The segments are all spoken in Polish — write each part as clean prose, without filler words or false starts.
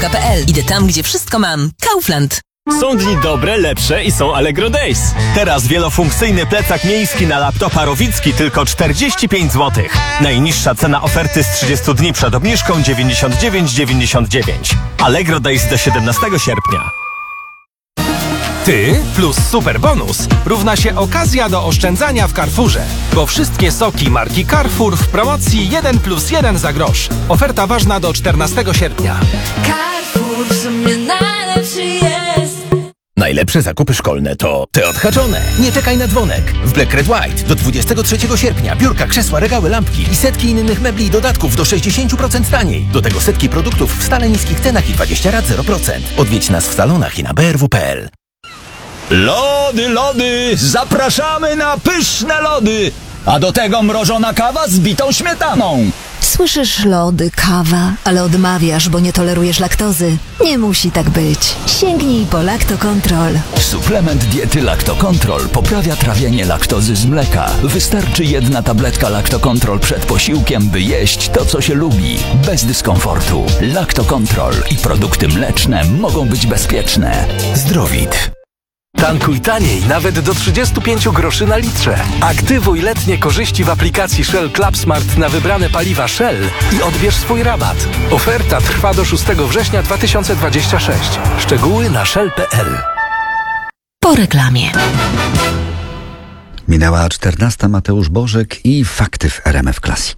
Kaufland.pl. Idę tam, gdzie wszystko mam. Kaufland. Są dni dobre, lepsze i są Allegro Days. Teraz wielofunkcyjny plecak miejski na laptopa Rowicki tylko 45 zł. Najniższa cena oferty z 30 dni przed obniżką 99,99. Allegro Days do 17 sierpnia. Ty plus super bonus równa się okazja do oszczędzania w Carrefourze. Bo wszystkie soki marki Carrefour w promocji 1+1 za grosz. Oferta ważna do 14 sierpnia. Carrefour w sumie najlepszy jest. Najlepsze zakupy szkolne to te odhaczone. Nie czekaj na dzwonek. W Black Red White do 23 sierpnia biurka, krzesła, regały, lampki i setki innych mebli i dodatków do 60% taniej. Do tego setki produktów w stale niskich cenach i 20 rat 0%. Odwiedź nas w salonach i na brw.pl. Lody, lody! Zapraszamy na pyszne lody! A do tego mrożona kawa z bitą śmietaną. Słyszysz lody, kawa, ale odmawiasz, bo nie tolerujesz laktozy. Nie musi tak być. Sięgnij po Lactocontrol. Suplement diety Lactocontrol poprawia trawienie laktozy z mleka. Wystarczy jedna tabletka Lactocontrol przed posiłkiem, by jeść to, co się lubi. Bez dyskomfortu. Lactocontrol i produkty mleczne mogą być bezpieczne. Zdrowit. Tankuj taniej, nawet do 35 groszy na litrze. Aktywuj letnie korzyści w aplikacji Shell Club Smart na wybrane paliwa Shell i odbierz swój rabat. Oferta trwa do 6 września 2026. Szczegóły na shell.pl. Po reklamie. Minęła 14. Mateusz Bożek i fakty w RMF Classic.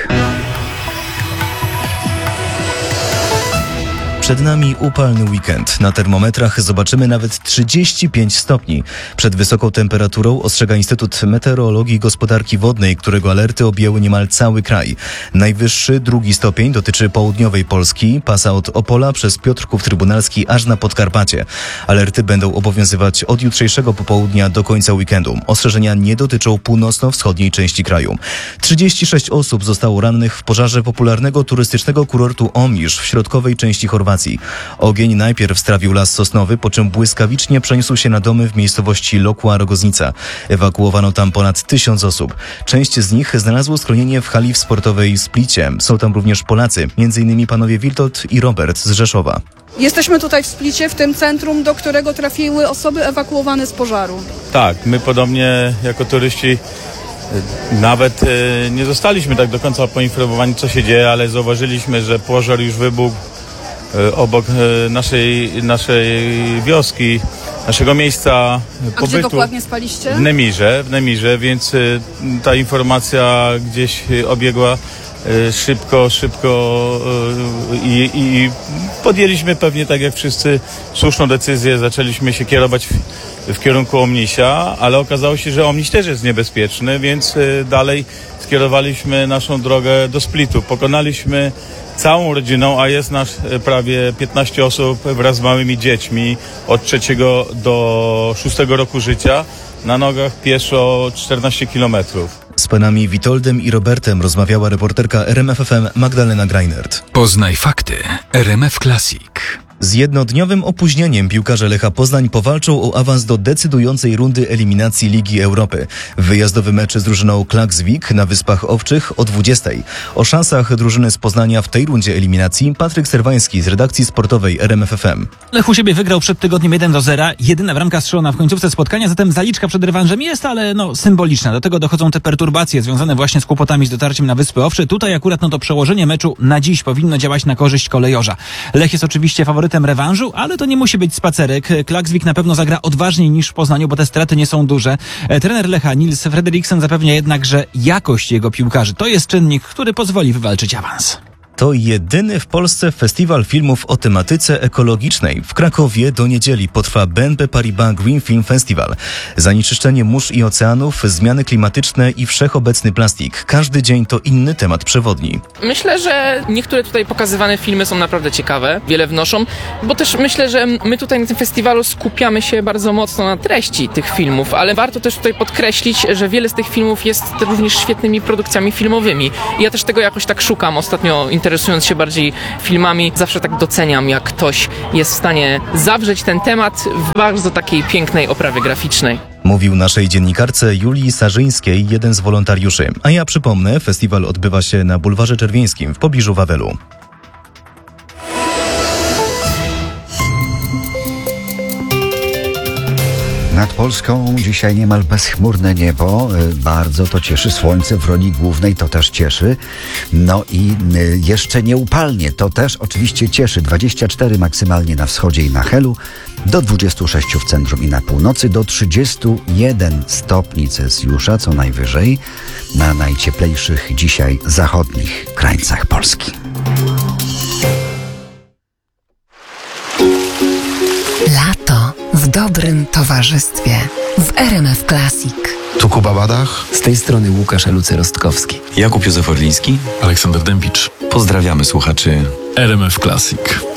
Przed nami upalny weekend. Na termometrach zobaczymy nawet 35 stopni. Przed wysoką temperaturą ostrzega Instytut Meteorologii i Gospodarki Wodnej, którego alerty objęły niemal cały kraj. Najwyższy, 2 stopień, dotyczy południowej Polski, pasa od Opola przez Piotrków Trybunalski aż na Podkarpacie. Alerty będą obowiązywać od jutrzejszego popołudnia do końca weekendu. Ostrzeżenia nie dotyczą północno-wschodniej części kraju. 36 osób zostało rannych w pożarze popularnego turystycznego kurortu Omisz w środkowej części Chorwacji. Ogień najpierw strawił las sosnowy, po czym błyskawicznie przeniósł się na domy w miejscowości Lokła-Rogoznica. Ewakuowano tam ponad 1000 osób. Część z nich znalazło schronienie w hali sportowej w Splicie. Są tam również Polacy, m.in. panowie Witold i Robert z Rzeszowa. Jesteśmy tutaj w Splicie, w tym centrum, do którego trafiły osoby ewakuowane z pożaru. Tak, my podobnie jako turyści nawet nie zostaliśmy tak do końca poinformowani, co się dzieje, ale zauważyliśmy, że pożar już wybuchł obok naszej wioski, naszego miejsca pobytu. A gdzie dokładnie spaliście? W Nemirze, więc ta informacja gdzieś obiegła szybko i podjęliśmy pewnie, tak jak wszyscy, słuszną decyzję. Zaczęliśmy się kierować w kierunku Omnisia, ale okazało się, że Omniś też jest niebezpieczny, więc dalej skierowaliśmy naszą drogę do Splitu. Pokonaliśmy całą rodziną, a jest nas prawie 15 osób wraz z małymi dziećmi od 3 do 6 roku życia, na nogach pieszo 14 kilometrów. Z panami Witoldem i Robertem rozmawiała reporterka RMF FM Magdalena Greinert. Poznaj fakty RMF Classic. Z jednodniowym opóźnieniem piłkarze Lecha Poznań powalczą o awans do decydującej rundy eliminacji Ligi Europy. Wyjazdowy mecz z drużyną Klaksvik na Wyspach Owczych o 20:00. O szansach drużyny z Poznania w tej rundzie eliminacji Patryk Serwański z redakcji sportowej RMF FM. Lech u siebie wygrał przed tygodniem 1-0. Jedyna bramka strzelona w końcówce spotkania, zatem zaliczka przed rewanżem jest, ale symboliczna. Do tego dochodzą te perturbacje związane właśnie z kłopotami z dotarciem na Wyspy Owcze. Tutaj akurat to przełożenie meczu na dziś powinno działać na korzyść kolejorza. Lech jest oczywiście faworytem rewanżu, ale to nie musi być spacerek. Klaksvik na pewno zagra odważniej niż w Poznaniu, bo te straty nie są duże. Trener Lecha Nils Frederiksen zapewnia jednak, że jakość jego piłkarzy to jest czynnik, który pozwoli wywalczyć awans. To jedyny w Polsce festiwal filmów o tematyce ekologicznej. W Krakowie do niedzieli potrwa BNP Paribas Green Film Festival. Zanieczyszczenie mórz i oceanów, zmiany klimatyczne i wszechobecny plastik. Każdy dzień to inny temat przewodni. Myślę, że niektóre tutaj pokazywane filmy są naprawdę ciekawe, wiele wnoszą, bo też myślę, że my tutaj na tym festiwalu skupiamy się bardzo mocno na treści tych filmów, ale warto też tutaj podkreślić, że wiele z tych filmów jest również świetnymi produkcjami filmowymi. I ja też tego jakoś tak szukam ostatnio, interesując się bardziej filmami, zawsze tak doceniam, jak ktoś jest w stanie zawrzeć ten temat w bardzo takiej pięknej oprawie graficznej. Mówił naszej dziennikarce Julii Sarzyńskiej jeden z wolontariuszy. A ja przypomnę, festiwal odbywa się na Bulwarze Czerwieńskim w pobliżu Wawelu. Nad Polską dzisiaj niemal bezchmurne niebo. Bardzo to cieszy. Słońce w roli głównej to też cieszy. No i jeszcze nieupalnie. To też oczywiście cieszy. 24 maksymalnie na wschodzie i na Helu. Do 26 w centrum i na północy. Do 31 stopni Celsjusza co najwyżej na najcieplejszych dzisiaj zachodnich krańcach Polski. Lato w dobrym towarzystwie w RMF Classic. Tu Kuba Badach. Z tej strony Łukasz Lucerostkowski. Jakub Józef Orliński. Aleksander Dębicz. Pozdrawiamy słuchaczy RMF Classic.